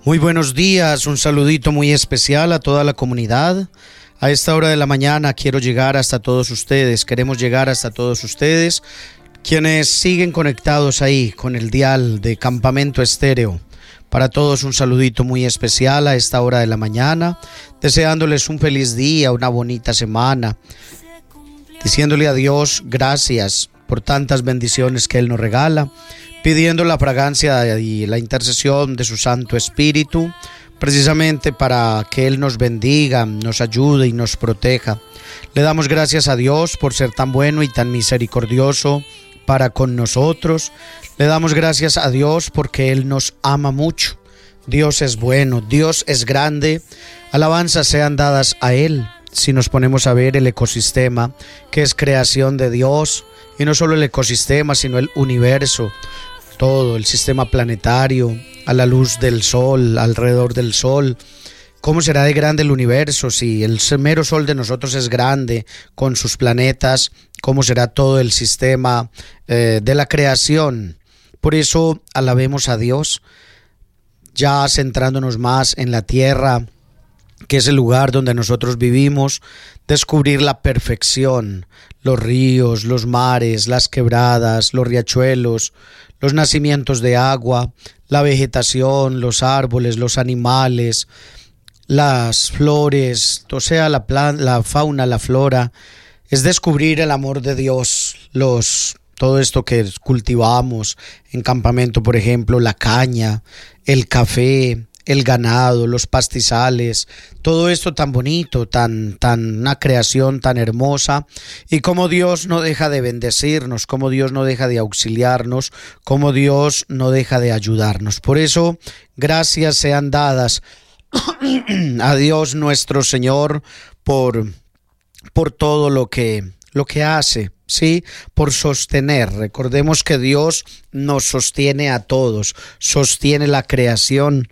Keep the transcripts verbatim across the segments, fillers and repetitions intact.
Muy buenos días, un saludito muy especial a toda la comunidad. A esta hora de la mañana quiero llegar hasta todos ustedes, queremos llegar hasta todos ustedes, quienes siguen conectados ahí con el dial de Campamento Estéreo. Para todos un saludito muy especial a esta hora de la mañana, deseándoles un feliz día, una bonita semana, diciéndole a Dios gracias por tantas bendiciones que Él nos regala, pidiendo la fragancia y la intercesión de su Santo Espíritu, precisamente para que Él nos bendiga, nos ayude y nos proteja. Le damos gracias a Dios por ser tan bueno y tan misericordioso para con nosotros. Le damos gracias a Dios porque Él nos ama mucho. Dios es bueno, Dios es grande. Alabanzas sean dadas a Él. Si nos ponemos a ver el ecosistema, que es creación de Dios, y no solo el ecosistema, sino el universo, todo el sistema planetario, a la luz del sol, alrededor del sol. ¿Cómo será de grande el universo si el mero sol de nosotros es grande con sus planetas? ¿Cómo será todo el sistema eh, de la creación? Por eso alabemos a Dios, ya centrándonos más en la tierra, que es el lugar donde nosotros vivimos, descubrir la perfección, los ríos, los mares, las quebradas, los riachuelos, los nacimientos de agua, la vegetación, los árboles, los animales, las flores, o sea, la, plan- la fauna, la flora. Es descubrir el amor de Dios, los, todo esto que cultivamos en campamento, por ejemplo, la caña, el café, el ganado, los pastizales, todo esto tan bonito, tan, tan una creación tan hermosa, y cómo Dios no deja de bendecirnos, cómo Dios no deja de auxiliarnos, cómo Dios no deja de ayudarnos. Por eso, gracias sean dadas a Dios nuestro Señor por, por todo lo que, lo que hace. Sí, por sostener. Recordemos que Dios nos sostiene a todos, sostiene la creación.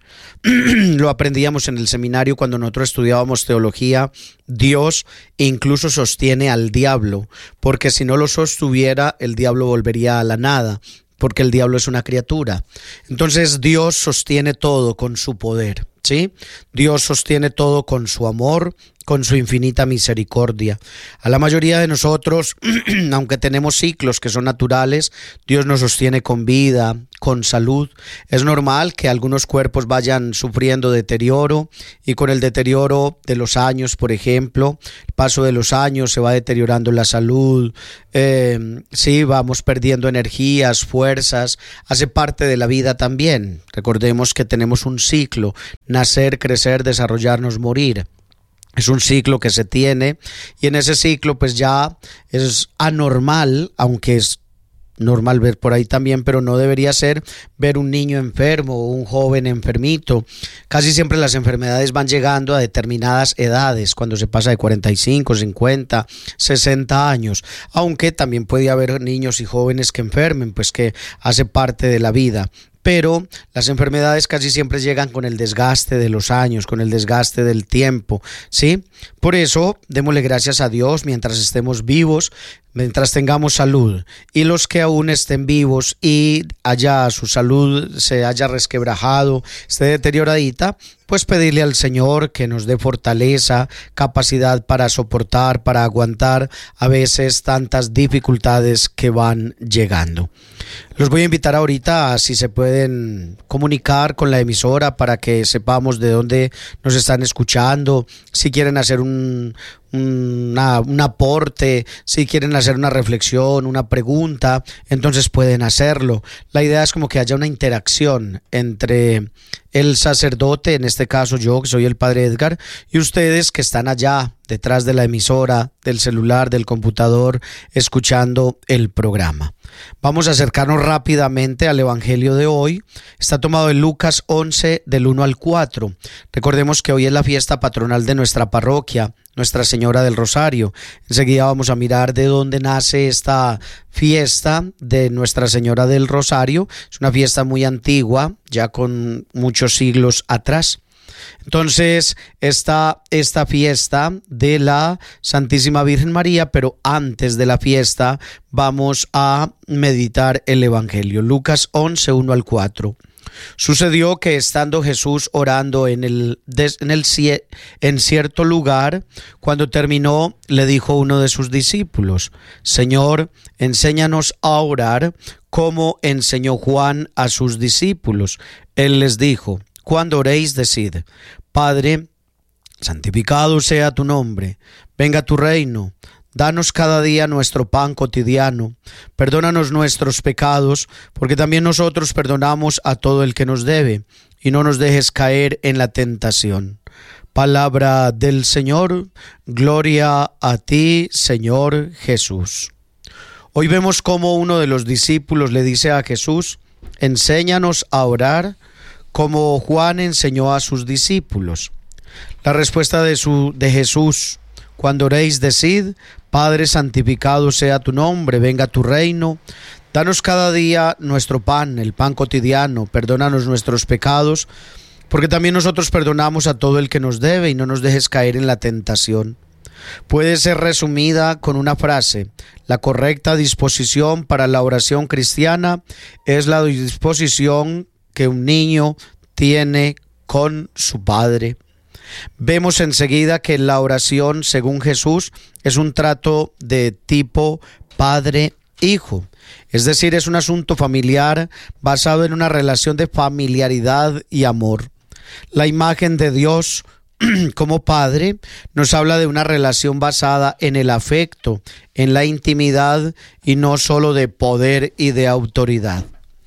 Lo aprendíamos en el seminario cuando nosotros estudiábamos teología. Dios incluso sostiene al diablo, porque si no lo sostuviera, el diablo volvería a la nada, porque el diablo es una criatura. Entonces Dios sostiene todo con su poder, ¿sí? Dios sostiene todo con su amor, con su infinita misericordia. A la mayoría de nosotros, aunque tenemos ciclos que son naturales, Dios nos sostiene con vida, con salud. Es normal que algunos cuerpos vayan sufriendo deterioro, y con el deterioro de los años, por ejemplo, el paso de los años se va deteriorando la salud, eh, sí, vamos perdiendo energías, fuerzas, hace parte de la vida también. Recordemos que tenemos un ciclo: nacer, crecer, desarrollarnos, morir. Es un ciclo que se tiene, y en ese ciclo pues ya es anormal, aunque es normal ver por ahí también, pero no debería ser ver un niño enfermo o un joven enfermito. Casi siempre las enfermedades van llegando a determinadas edades, cuando se pasa de cuarenta y cinco, cincuenta, sesenta años, aunque también puede haber niños y jóvenes que enfermen, pues que hace parte de la vida. Pero las enfermedades casi siempre llegan con el desgaste de los años, con el desgaste del tiempo, ¿sí? Por eso, démosle gracias a Dios mientras estemos vivos, mientras tengamos salud, y los que aún estén vivos y haya su salud se haya resquebrajado, esté deterioradita, pues pedirle al Señor que nos dé fortaleza, capacidad para soportar, para aguantar a veces tantas dificultades que van llegando. Los voy a invitar ahorita a si se pueden comunicar con la emisora para que sepamos de dónde nos están escuchando, si quieren hacer un, una, un aporte, si quieren hacer una reflexión, una pregunta, entonces pueden hacerlo. La idea es como que haya una interacción entre el sacerdote, en este caso yo, que soy el padre Edgar, y ustedes que están allá detrás de la emisora, del celular, del computador, escuchando el programa. Vamos a acercarnos rápidamente al Evangelio de hoy. Está tomado en Lucas once, del uno al cuatro. Recordemos que hoy es la fiesta patronal de nuestra parroquia, Nuestra Señora del Rosario. Enseguida vamos a mirar de dónde nace esta fiesta de Nuestra Señora del Rosario. Es una fiesta muy antigua, ya con muchos siglos atrás. Entonces está esta fiesta de la Santísima Virgen María, pero antes de la fiesta vamos a meditar el Evangelio. Lucas once, uno al cuatro. Sucedió que estando Jesús orando en el, en el en cierto lugar, cuando terminó, le dijo uno de sus discípulos: Señor, enséñanos a orar como enseñó Juan a sus discípulos. Él les dijo: cuando oréis, decid: Padre, santificado sea tu nombre, venga tu reino. Danos cada día nuestro pan cotidiano. Perdónanos nuestros pecados, porque también nosotros perdonamos a todo el que nos debe. Y no nos dejes caer en la tentación. Palabra del Señor. Gloria a ti, Señor Jesús. Hoy vemos cómo uno de los discípulos le dice a Jesús: enséñanos a orar como Juan enseñó a sus discípulos. La respuesta de, su, de Jesús: cuando oréis, decid: Padre, santificado sea tu nombre, venga tu reino. Danos cada día nuestro pan, el pan cotidiano. Perdónanos nuestros pecados, porque también nosotros perdonamos a todo el que nos debe, y no nos dejes caer en la tentación. Puede ser resumida con una frase: la correcta disposición para la oración cristiana es la disposición que un niño tiene con su padre. Vemos enseguida que la oración, según Jesús, es un trato de tipo padre-hijo. Es decir, es un asunto familiar basado en una relación de familiaridad y amor. La imagen de Dios como Padre nos habla de una relación basada en el afecto, en la intimidad y no solo de poder y de autoridad.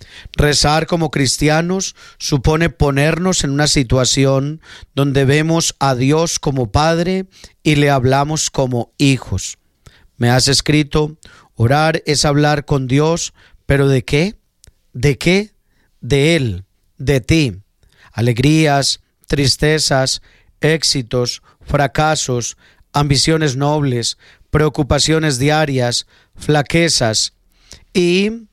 Rezar como cristianos supone ponernos en una situación donde vemos a Dios como Padre y le hablamos como hijos. Me has escrito: orar es hablar con Dios, ¿pero de qué? ¿De qué? De Él, de ti. Alegrías, tristezas, éxitos, fracasos, ambiciones nobles, preocupaciones diarias, flaquezas y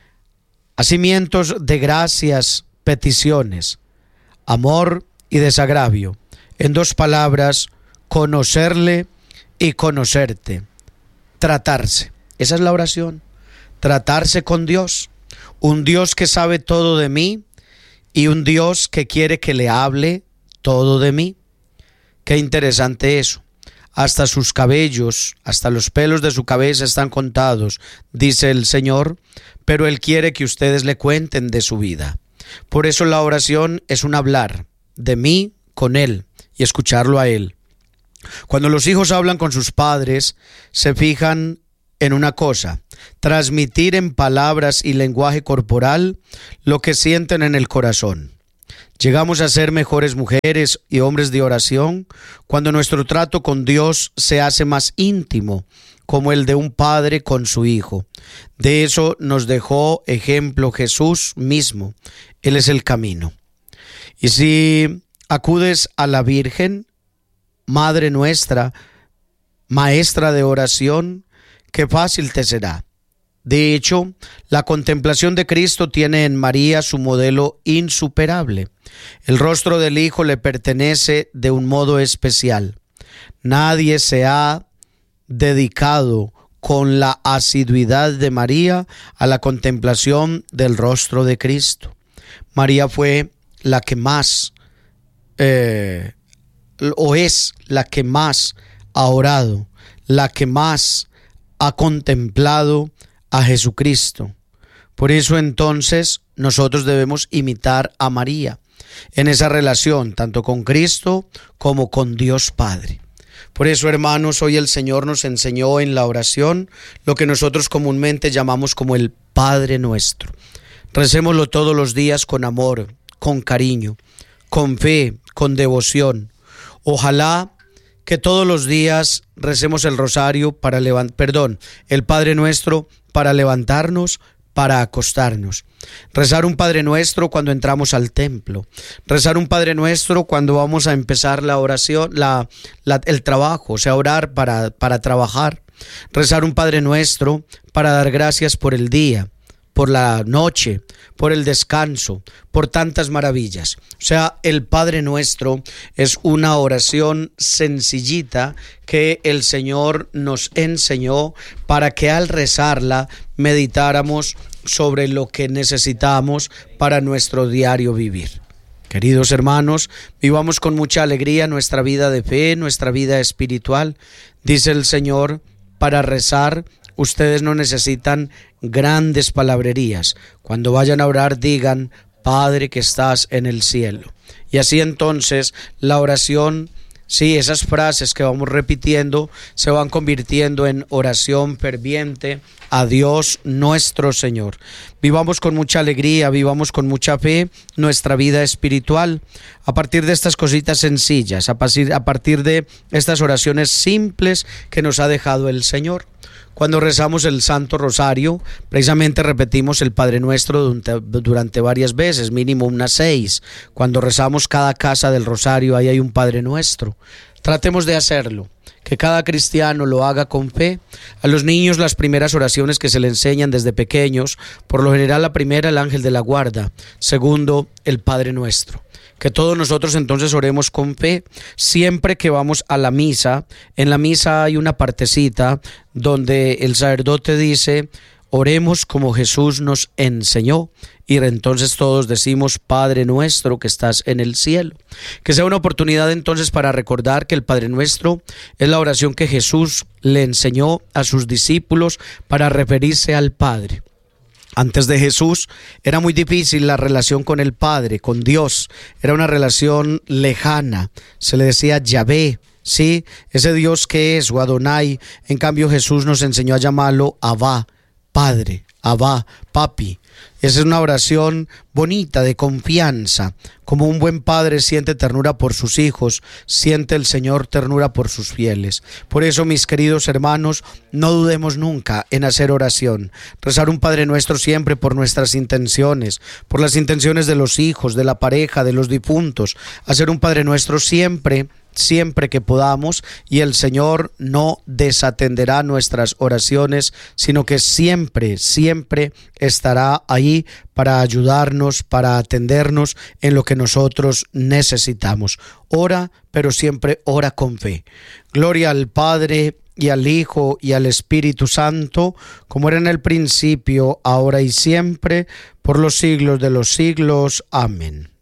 hacimientos de gracias, peticiones, amor y desagravio. En dos palabras, conocerle y conocerte. Tratarse. Esa es la oración. Tratarse con Dios. Un Dios que sabe todo de mí y un Dios que quiere que le hable todo de mí. Qué interesante eso. Hasta sus cabellos, hasta los pelos de su cabeza están contados, dice el Señor, pero Él quiere que ustedes le cuenten de su vida. Por eso la oración es un hablar de mí con Él y escucharlo a Él. Cuando los hijos hablan con sus padres, se fijan en una cosa: transmitir en palabras y lenguaje corporal lo que sienten en el corazón. Llegamos a ser mejores mujeres y hombres de oración cuando nuestro trato con Dios se hace más íntimo, como el de un padre con su hijo. De eso nos dejó ejemplo Jesús mismo. Él es el camino. Y si acudes a la Virgen, Madre nuestra, maestra de oración, qué fácil te será. De hecho, la contemplación de Cristo tiene en María su modelo insuperable. El rostro del Hijo le pertenece de un modo especial. Nadie se ha dedicado con la asiduidad de María a la contemplación del rostro de Cristo. María fue la que más, eh, o es la que más ha orado, la que más ha contemplado a Jesucristo. Por eso entonces nosotros debemos imitar a María en esa relación, tanto con Cristo como con Dios Padre. Por eso, hermanos, hoy el Señor nos enseñó en la oración lo que nosotros comúnmente llamamos como el Padre Nuestro. Recémoslo todos los días con amor, con cariño, con fe, con devoción. Ojalá que todos los días recemos el rosario para levantar, perdón, el Padre Nuestro para levantarnos, para acostarnos. Rezar un Padre Nuestro cuando entramos al templo. Rezar un Padre Nuestro cuando vamos a empezar la oración, la, la, el trabajo, o sea, orar para, para trabajar. Rezar un Padre Nuestro para dar gracias por el día, por la noche, por el descanso, por tantas maravillas. O sea, el Padre Nuestro es una oración sencillita que el Señor nos enseñó para que al rezarla meditáramos sobre lo que necesitamos para nuestro diario vivir. Queridos hermanos, vivamos con mucha alegría nuestra vida de fe, nuestra vida espiritual. Dice el Señor, para rezar, ustedes no necesitan grandes palabrerías. Cuando vayan a orar, digan, Padre que estás en el cielo. Y así entonces la oración, sí, esas frases que vamos repitiendo se van convirtiendo en oración ferviente a Dios nuestro Señor. Vivamos con mucha alegría, vivamos con mucha fe nuestra vida espiritual a partir de estas cositas sencillas, a partir, a partir de estas oraciones simples que nos ha dejado el Señor. Cuando rezamos el Santo Rosario, precisamente repetimos el Padre Nuestro durante, durante varias veces, mínimo unas seis. Cuando rezamos cada casa del Rosario, ahí hay un Padre Nuestro. Tratemos de hacerlo, que cada cristiano lo haga con fe. A los niños las primeras oraciones que se le enseñan desde pequeños, por lo general la primera el ángel de la guarda, segundo el Padre Nuestro. Que todos nosotros entonces oremos con fe. Siempre que vamos a la misa, en la misa hay una partecita donde el sacerdote dice, oremos como Jesús nos enseñó. Y entonces todos decimos, Padre nuestro que estás en el cielo. Que sea una oportunidad entonces para recordar que el Padre Nuestro es la oración que Jesús le enseñó a sus discípulos para referirse al Padre. Antes de Jesús era muy difícil la relación con el Padre, con Dios. Era una relación lejana. Se le decía Yahvé, ¿sí? Ese Dios que es, o Adonai. En cambio Jesús nos enseñó a llamarlo Abba, Padre, Abba, Papi. Esa es una oración bonita, de confianza. Como un buen padre siente ternura por sus hijos, siente el Señor ternura por sus fieles. Por eso, mis queridos hermanos, no dudemos nunca en hacer oración. Rezar un Padre Nuestro siempre por nuestras intenciones, por las intenciones de los hijos, de la pareja, de los difuntos. Hacer un Padre Nuestro siempre, siempre que podamos, y el Señor no desatenderá nuestras oraciones, sino que siempre, siempre estará ahí para ayudarnos, para atendernos en lo que nosotros necesitamos. Ora, pero siempre ora con fe. Gloria al Padre, y al Hijo, y al Espíritu Santo, como era en el principio, ahora y siempre, por los siglos de los siglos. Amén.